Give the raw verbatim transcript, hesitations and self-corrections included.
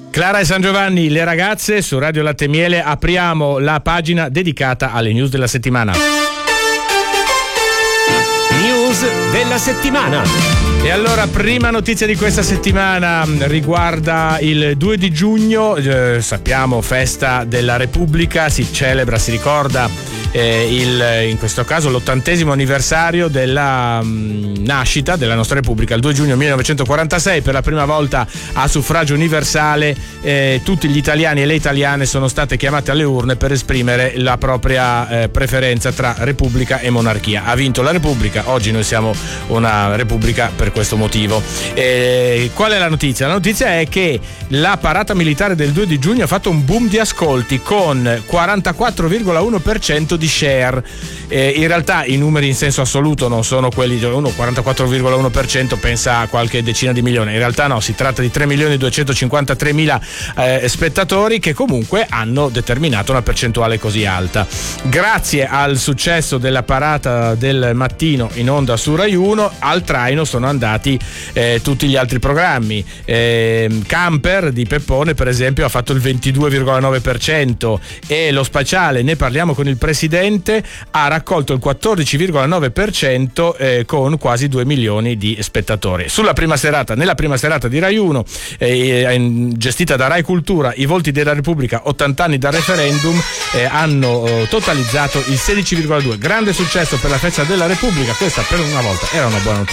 Clara e San Giovanni, le ragazze, su Radio Latte e Miele apriamo la pagina dedicata alle news della settimana. News della settimana. E allora, prima notizia di questa settimana riguarda il due di giugno, eh, sappiamo festa della Repubblica, si celebra, si ricorda eh, il, in questo caso l'ottantesimo anniversario della mh, nascita della nostra Repubblica. Il due giugno millenovecentoquarantasei, per la prima volta a suffragio universale, eh, tutti gli italiani e le italiane sono state chiamate alle urne per esprimere la propria eh, preferenza tra Repubblica e monarchia. Ha vinto la Repubblica, oggi noi siamo una Repubblica per questo motivo. Eh, qual è la notizia? La notizia è che la parata militare del due di giugno ha fatto un boom di ascolti con quarantaquattro virgola uno per cento di share. Eh, in realtà i numeri in senso assoluto non sono quelli di uno, quarantaquattro virgola uno per cento pensa a qualche decina di milioni, in realtà no, si tratta di tre milioni duecentocinquantatremila eh, spettatori che comunque hanno determinato una percentuale così alta. Grazie al successo della parata del mattino in onda su Rai uno, al traino sono andati eh, tutti gli altri programmi. eh, Camper di Peppone, per esempio, ha fatto il ventidue virgola nove per cento e lo Spaziale, ne parliamo con il presidente, ha raccolto il quattordici virgola nove per cento eh, con quasi due milioni di spettatori. Sulla prima serata, nella prima serata di Rai uno, eh, gestita da Rai Cultura, i volti della Repubblica, ottanta anni dal referendum, eh, hanno eh, totalizzato il sedici virgola due. Grande successo per la festa della Repubblica, questa per una volta era una buona notizia.